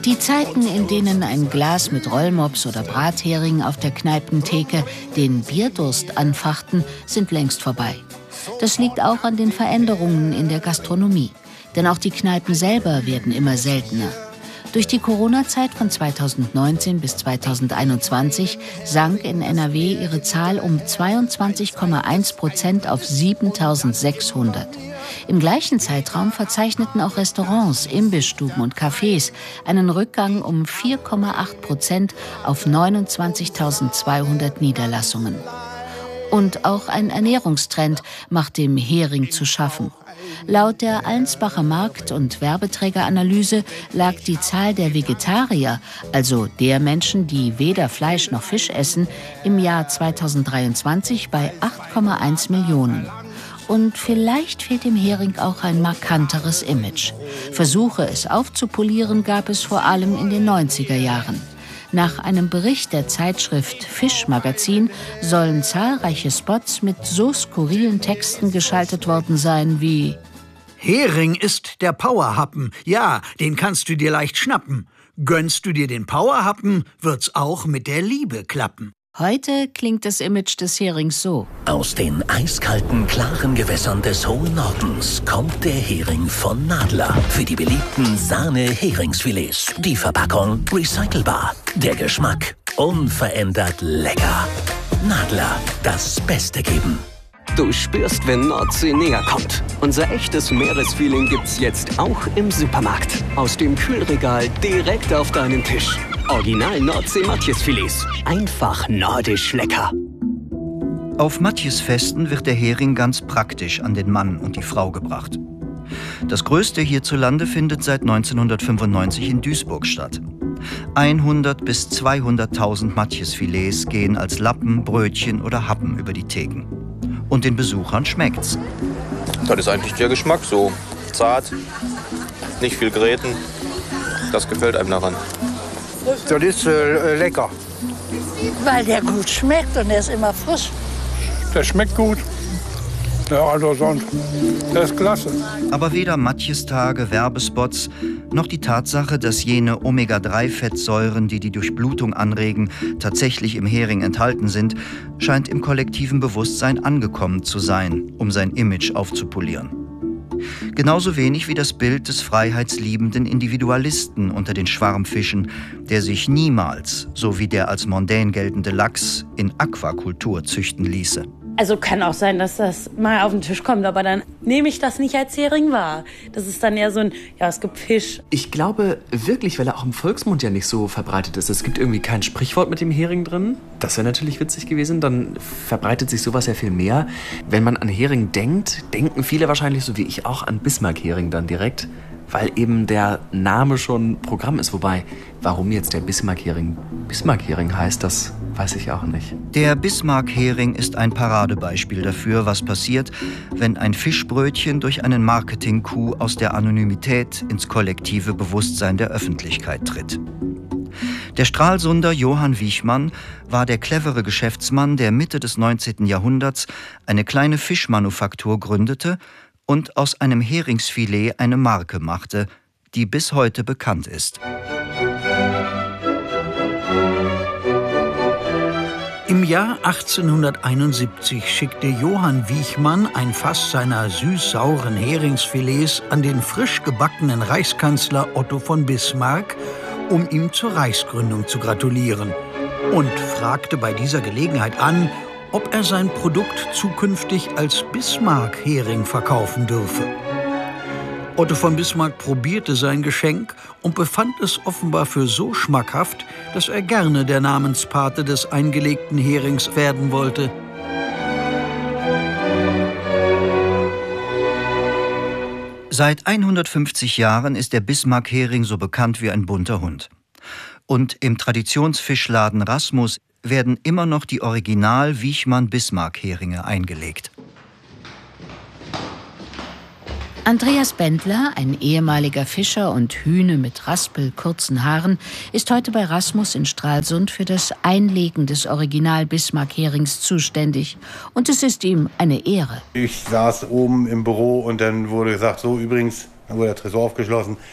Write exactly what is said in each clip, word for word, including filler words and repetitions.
Die Zeiten, in denen ein Glas mit Rollmops oder Brathering auf der Kneipentheke den Bierdurst anfachten, sind längst vorbei. Das liegt auch an den Veränderungen in der Gastronomie. Denn auch die Kneipen selber werden immer seltener. Durch die Corona-Zeit von zweitausendneunzehn bis zweitausendeinundzwanzig sank in N R W ihre Zahl um zweiundzwanzig Komma eins Prozent auf siebentausendsechshundert. Im gleichen Zeitraum verzeichneten auch Restaurants, Imbissstuben und Cafés einen Rückgang um vier Komma acht Prozent auf neunundzwanzigtausendzweihundert Niederlassungen. Und auch ein Ernährungstrend macht dem Hering zu schaffen. Laut der Allensbacher Markt- und Werbeträgeranalyse lag die Zahl der Vegetarier, also der Menschen, die weder Fleisch noch Fisch essen, im Jahr zweitausenddreiundzwanzig bei acht Komma eins Millionen. Und vielleicht fehlt dem Hering auch ein markanteres Image. Versuche, es aufzupolieren, gab es vor allem in den neunziger Jahren. Nach einem Bericht der Zeitschrift Fischmagazin sollen zahlreiche Spots mit so skurrilen Texten geschaltet worden sein wie: Hering ist der Powerhappen, ja, den kannst du dir leicht schnappen. Gönnst du dir den Powerhappen, wird's auch mit der Liebe klappen. Heute klingt das Image des Herings so: Aus den eiskalten, klaren Gewässern des hohen Nordens kommt der Hering von Nadler. Für die beliebten Sahne-Heringsfilets. Die Verpackung recycelbar. Der Geschmack unverändert lecker. Nadler, das Beste geben. Du spürst, wenn Nordsee näher kommt. Unser echtes Meeresfeeling gibt's jetzt auch im Supermarkt. Aus dem Kühlregal direkt auf deinen Tisch. Original Nordsee-Matjesfilets. Einfach nordisch lecker. Auf Matjesfesten wird der Hering ganz praktisch an den Mann und die Frau gebracht. Das größte hierzulande findet seit neunzehnhundertfünfundneunzig in Duisburg statt. hundert bis zweihunderttausend Matjesfilets gehen als Lappen, Brötchen oder Happen über die Theken. Und den Besuchern schmeckt's. Das ist eigentlich der Geschmack, so zart, nicht viel Gräten. Das gefällt einem daran. Das ist äh, lecker. Weil der gut schmeckt und der ist immer frisch. Der schmeckt gut. Ja, also sonst, der ist klasse. Aber weder Matjestage, Werbespots, noch die Tatsache, dass jene Omega drei Fettsäuren, die die Durchblutung anregen, tatsächlich im Hering enthalten sind, scheint im kollektiven Bewusstsein angekommen zu sein, um sein Image aufzupolieren. Genauso wenig wie das Bild des freiheitsliebenden Individualisten unter den Schwarmfischen, der sich niemals, so wie der als mondän geltende Lachs, in Aquakultur züchten ließe. Also kann auch sein, dass das mal auf den Tisch kommt, aber dann nehme ich das nicht als Hering wahr. Das ist dann eher so ein, ja, es gibt Fisch. Ich glaube wirklich, weil er auch im Volksmund ja nicht so verbreitet ist. Es gibt irgendwie kein Sprichwort mit dem Hering drin. Das wäre natürlich witzig gewesen. Dann verbreitet sich sowas ja viel mehr. Wenn man an Hering denkt, denken viele wahrscheinlich, so wie ich auch, an Bismarck-Hering dann direkt. Weil eben der Name schon Programm ist. Wobei, warum jetzt der Bismarck-Hering Bismarck-Hering heißt, das weiß ich auch nicht. Der Bismarck-Hering ist ein Paradebeispiel dafür, was passiert, wenn ein Fischbrötchen durch einen Marketing-Coup aus der Anonymität ins kollektive Bewusstsein der Öffentlichkeit tritt. Der Stralsunder Johann Wiechmann war der clevere Geschäftsmann, der Mitte des neunzehnten Jahrhunderts eine kleine Fischmanufaktur gründete und aus einem Heringsfilet eine Marke machte, die bis heute bekannt ist. Im Jahr achtzehnhunderteinundsiebzig schickte Johann Wiechmann ein Fass seiner süß-sauren Heringsfilets an den frisch gebackenen Reichskanzler Otto von Bismarck, um ihm zur Reichsgründung zu gratulieren, und fragte bei dieser Gelegenheit an, ob er sein Produkt zukünftig als Bismarck-Hering verkaufen dürfe. Otto von Bismarck probierte sein Geschenk und befand es offenbar für so schmackhaft, dass er gerne der Namenspate des eingelegten Herings werden wollte. Seit hundertfünfzig Jahren ist der Bismarck-Hering so bekannt wie ein bunter Hund. Und im Traditionsfischladen Rasmus werden immer noch die Original-Wiechmann-Bismarck-Heringe eingelegt. Andreas Bendler, ein ehemaliger Fischer und Hühne mit raspelkurzen Haaren, ist heute bei Rasmus in Stralsund für das Einlegen des Original-Bismarck-Herings zuständig. Und es ist ihm eine Ehre. Ich saß oben im Büro und dann wurde gesagt, so übrigens, dann wurde der Tresor aufgeschlossen,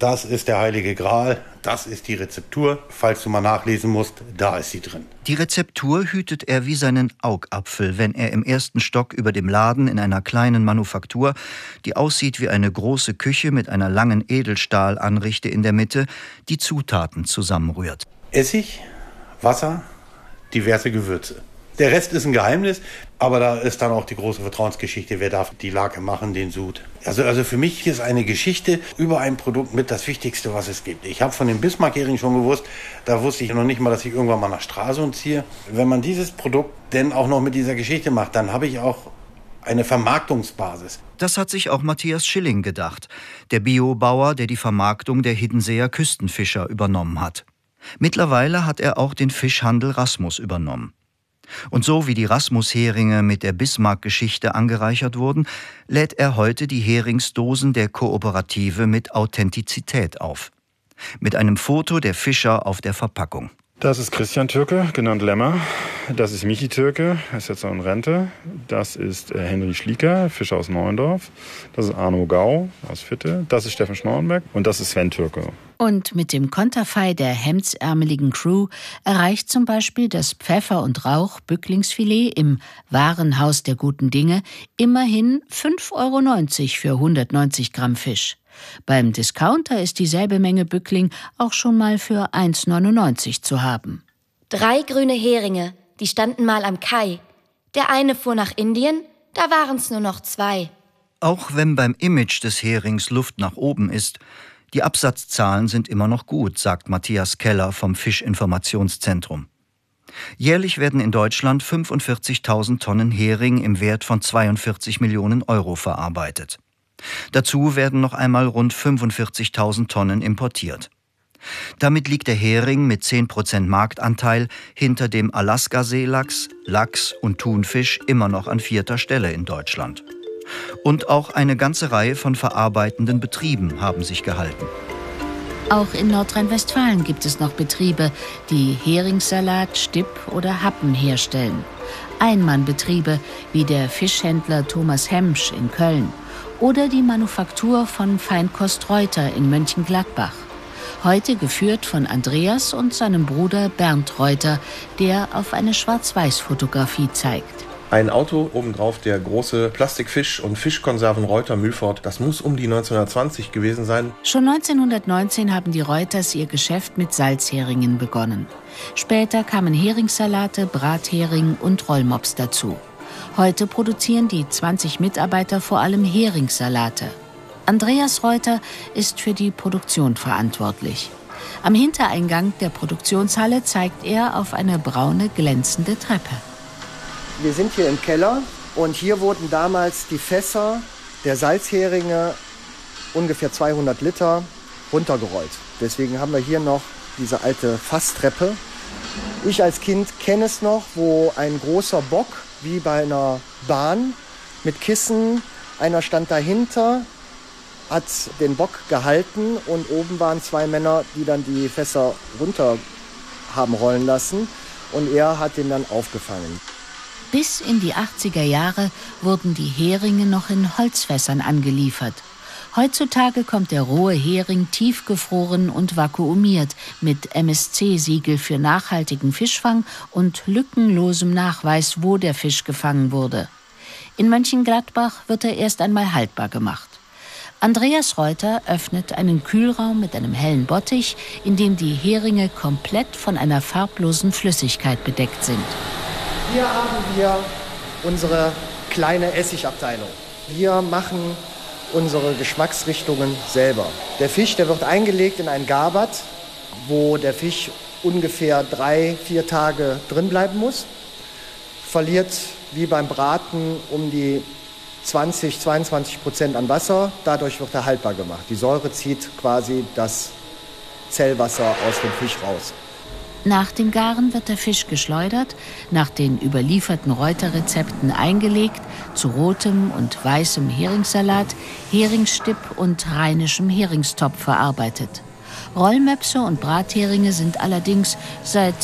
das ist der heilige Gral, das ist die Rezeptur. Falls du mal nachlesen musst, da ist sie drin. Die Rezeptur hütet er wie seinen Augapfel, wenn er im ersten Stock über dem Laden in einer kleinen Manufaktur, die aussieht wie eine große Küche mit einer langen Edelstahlanrichte in der Mitte, die Zutaten zusammenrührt. Essig, Wasser, diverse Gewürze. Der Rest ist ein Geheimnis, aber da ist dann auch die große Vertrauensgeschichte. Wer darf die Lake machen, den Sud? Also, also für mich ist eine Geschichte über ein Produkt mit das Wichtigste, was es gibt. Ich habe von dem Bismarck-Hering schon gewusst, da wusste ich noch nicht mal, dass ich irgendwann mal nach Stralsund ziehe. Wenn man dieses Produkt denn auch noch mit dieser Geschichte macht, dann habe ich auch eine Vermarktungsbasis. Das hat sich auch Matthias Schilling gedacht, der Biobauer, der die Vermarktung der Hiddenseer Küstenfischer übernommen hat. Mittlerweile hat er auch den Fischhandel Rasmus übernommen. Und so wie die Rasmus-Heringe mit der Bismarck-Geschichte angereichert wurden, lädt er heute die Heringsdosen der Kooperative mit Authentizität auf. Mit einem Foto der Fischer auf der Verpackung. Das ist Christian Türke, genannt Lämmer. Das ist Michi Türke, ist jetzt noch in Rente. Das ist äh, Henry Schlieker, Fischer aus Neuendorf. Das ist Arno Gau aus Fitte. Das ist Steffen Schnorrenberg und das ist Sven Türke. Und mit dem Konterfei der hemdsärmeligen Crew erreicht zum Beispiel das Pfeffer- und Rauch-Bücklingsfilet im Warenhaus der guten Dinge immerhin fünf Euro neunzig für hundertneunzig Gramm Fisch. Beim Discounter ist dieselbe Menge Bückling auch schon mal für eins neunundneunzig zu haben. Drei grüne Heringe, die standen mal am Kai. Der eine fuhr nach Indien, da waren's nur noch zwei. Auch wenn beim Image des Herings Luft nach oben ist, die Absatzzahlen sind immer noch gut, sagt Matthias Keller vom Fischinformationszentrum. Jährlich werden in Deutschland fünfundvierzigtausend Tonnen Hering im Wert von zweiundvierzig Millionen Euro verarbeitet. Dazu werden noch einmal rund fünfundvierzigtausend Tonnen importiert. Damit liegt der Hering mit zehn Prozent Marktanteil hinter dem Alaska-Seelachs, Lachs und Thunfisch immer noch an vierter Stelle in Deutschland. Und auch eine ganze Reihe von verarbeitenden Betrieben haben sich gehalten. Auch in Nordrhein-Westfalen gibt es noch Betriebe, die Heringssalat, Stipp oder Happen herstellen. Einmannbetriebe wie der Fischhändler Thomas Hemsch in Köln oder die Manufaktur von Feinkost Reuter in Mönchengladbach. Heute geführt von Andreas und seinem Bruder Bernd Reuter, der auf eine Schwarz-Weiß-Fotografie zeigt. Ein Auto, obendrauf der große Plastikfisch- und Fischkonserven Reuter Mühlfort. Das muss um die neunzehnhundertzwanzig gewesen sein. Schon neunzehnhundertneunzehn haben die Reuters ihr Geschäft mit Salzheringen begonnen. Später kamen Heringssalate, Brathering und Rollmops dazu. Heute produzieren die zwanzig Mitarbeiter vor allem Heringssalate. Andreas Reuter ist für die Produktion verantwortlich. Am Hintereingang der Produktionshalle zeigt er auf eine braune, glänzende Treppe. Wir sind hier im Keller und hier wurden damals die Fässer der Salzheringe, ungefähr zweihundert Liter, runtergerollt. Deswegen haben wir hier noch diese alte Fasstreppe. Ich als Kind kenne es noch, wo ein großer Bock, wie bei einer Bahn, mit Kissen, einer stand dahinter, hat den Bock gehalten und oben waren zwei Männer, die dann die Fässer runter haben rollen lassen und er hat den dann aufgefangen. Bis in die achtziger Jahre wurden die Heringe noch in Holzfässern angeliefert. Heutzutage kommt der rohe Hering tiefgefroren und vakuumiert mit M S C-Siegel für nachhaltigen Fischfang und lückenlosem Nachweis, wo der Fisch gefangen wurde. In Mönchengladbach wird er erst einmal haltbar gemacht. Andreas Reuter öffnet einen Kühlraum mit einem hellen Bottich, in dem die Heringe komplett von einer farblosen Flüssigkeit bedeckt sind. Hier haben wir unsere kleine Essigabteilung. Wir machen unsere Geschmacksrichtungen selber. Der Fisch, der wird eingelegt in ein Gabat, wo der Fisch ungefähr drei, vier Tage drin bleiben muss. Verliert wie beim Braten um die zwanzig, zweiundzwanzig Prozent an Wasser. Dadurch wird er haltbar gemacht. Die Säure zieht quasi das Zellwasser aus dem Fisch raus. Nach dem Garen wird der Fisch geschleudert, nach den überlieferten Reuter-Rezepten eingelegt, zu rotem und weißem Heringssalat, Heringsstipp und rheinischem Heringstopf verarbeitet. Rollmöpse und Bratheringe sind allerdings seit